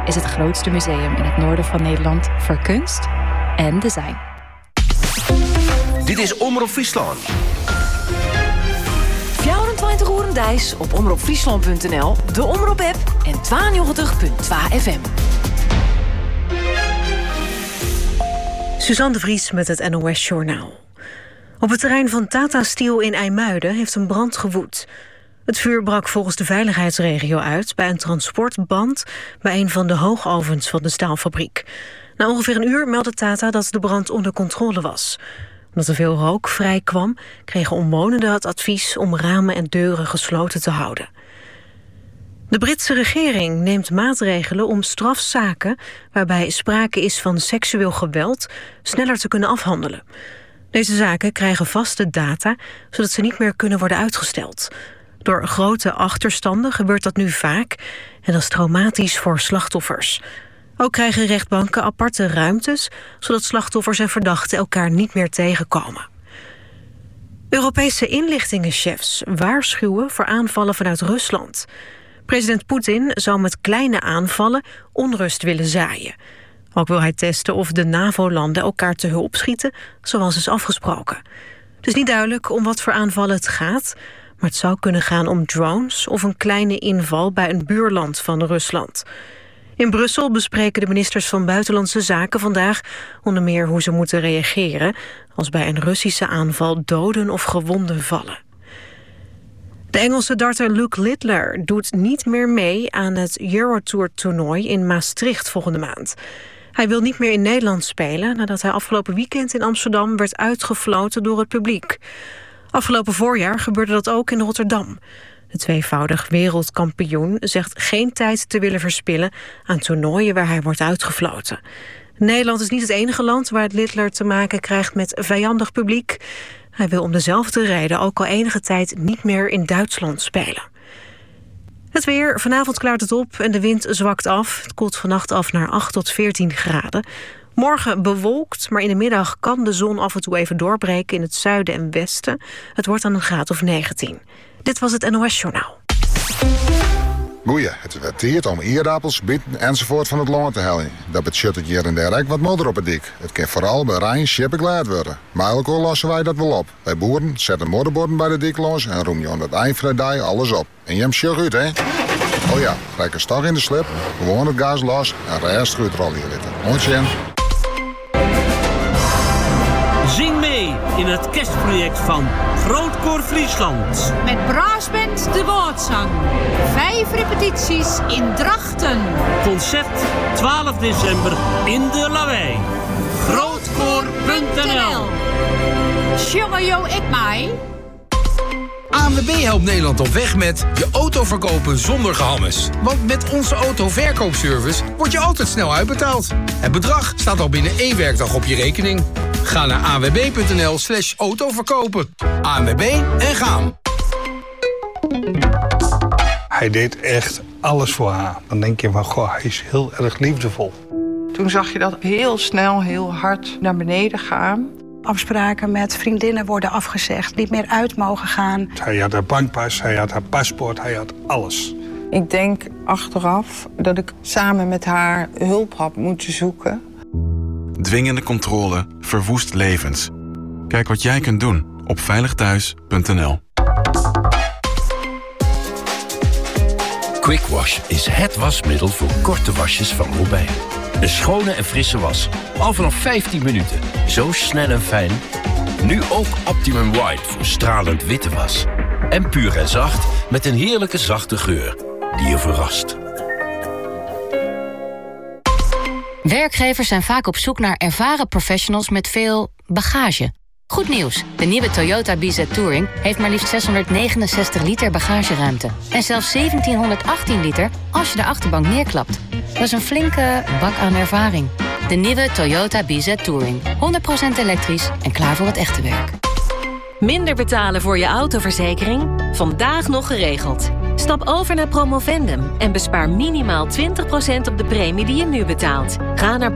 is het grootste museum in het noorden van Nederland voor kunst en design. Dit is Omroep Friesland. 24 uur Dijs op omroepfriesland.nl, de Omroep-app en 92.2 FM. Suzanne de Vries met het NOS-journaal. Op het terrein van Tata Steel in IJmuiden heeft een brand gewoed. Het vuur brak volgens de veiligheidsregio uit bij een transportband bij een van de hoogovens van de staalfabriek. Na ongeveer een uur meldde Tata dat de brand onder controle was. Omdat er veel rook vrij kwam, kregen omwonenden het advies om ramen en deuren gesloten te houden. De Britse regering neemt maatregelen om strafzaken waarbij sprake is van seksueel geweld sneller te kunnen afhandelen. Deze zaken krijgen vaste data, zodat ze niet meer kunnen worden uitgesteld. Door grote achterstanden gebeurt dat nu vaak en dat is traumatisch voor slachtoffers. Ook krijgen rechtbanken aparte ruimtes, zodat slachtoffers en verdachten elkaar niet meer tegenkomen. Europese inlichtingenchefs waarschuwen voor aanvallen vanuit Rusland. President Poetin zou met kleine aanvallen onrust willen zaaien. Ook wil hij testen of de NAVO-landen elkaar te hulp schieten, zoals is afgesproken. Het is niet duidelijk om wat voor aanvallen het gaat, maar het zou kunnen gaan om drones of een kleine inval bij een buurland van Rusland. In Brussel bespreken de ministers van Buitenlandse Zaken vandaag onder meer hoe ze moeten reageren als bij een Russische aanval doden of gewonden vallen. De Engelse darter Luke Littler doet niet meer mee aan het Eurotour-toernooi in Maastricht volgende maand. Hij wil niet meer in Nederland spelen nadat hij afgelopen weekend in Amsterdam werd uitgefloten door het publiek. Afgelopen voorjaar gebeurde dat ook in Rotterdam. De tweevoudig wereldkampioen zegt geen tijd te willen verspillen aan toernooien waar hij wordt uitgefloten. Nederland is niet het enige land waar het Littler te maken krijgt met vijandig publiek. Hij wil om dezelfde reden ook al enige tijd niet meer in Duitsland spelen. Het weer, vanavond klaart het op en de wind zwakt af. Het koelt vannacht af naar 8 tot 14 graden. Morgen bewolkt, maar in de middag kan de zon af en toe even doorbreken in het zuiden en westen. Het wordt dan een graad of 19. Dit was het NOS-journaal. Goeie, het werd tijd om eerappels, bieten enzovoort van het land te halen. Dat betekent hier en daar wat modder op het dik. Het kan vooral bij Rijn schippen klaar worden. Maar ook al lossen wij dat wel op. Wij boeren zetten modderborden bij de dik los en roem je aan het eind van de dag alles op. En je hem sjug uit, hè? Oh ja, trek een stag in de slip, gewoon het gas los en rest goed rollen litten. Ontje. Zing mee in het kerstproject van Grootkoor Friesland. Met Braasband de Woordzang. 5 repetities in Drachten. Concert 12 december in de Lawei. Grootkoor.nl. Sjongen jo ik mij. ANWB helpt Nederland op weg met je auto verkopen zonder gehammes. Want met onze autoverkoopservice wordt je altijd snel uitbetaald. Het bedrag staat al binnen 1 werkdag op je rekening. Ga naar anwb.nl/autoverkopen. ANWB en gaan. Hij deed echt alles voor haar. Dan denk je van, goh, hij is heel erg liefdevol. Toen zag je dat heel snel, heel hard naar beneden gaan. Afspraken met vriendinnen worden afgezegd, niet meer uit mogen gaan. Hij had haar bankpas, hij had haar paspoort, hij had alles. Ik denk achteraf dat ik samen met haar hulp had moeten zoeken. Dwingende controle verwoest levens. Kijk wat jij kunt doen op veiligthuis.nl. Quick Wash is het wasmiddel voor korte wasjes van Robijn. Een schone en frisse was, al vanaf 15 minuten. Zo snel en fijn. Nu ook Optimum White voor stralend witte was. En puur en zacht met een heerlijke zachte geur die je verrast. Werkgevers zijn vaak op zoek naar ervaren professionals met veel bagage. Goed nieuws, de nieuwe Toyota BZ Touring heeft maar liefst 669 liter bagageruimte. En zelfs 1718 liter als je de achterbank neerklapt. Dat is een flinke bak aan ervaring. De nieuwe Toyota BZ Touring. 100% elektrisch en klaar voor het echte werk. Minder betalen voor je autoverzekering? Vandaag nog geregeld. Stap over naar Promovendum en bespaar minimaal 20% op de premie die je nu betaalt. Ga naar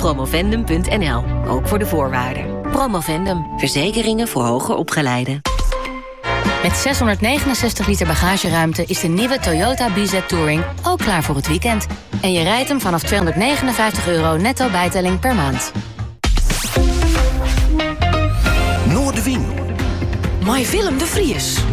promovendum.nl, ook voor de voorwaarden. Promovendum, verzekeringen voor hoger opgeleiden. Met 669 liter bagageruimte is de nieuwe Toyota BZ Touring ook klaar voor het weekend. En je rijdt hem vanaf €259 netto bijtelling per maand. Noordewien. My Willem de Vries.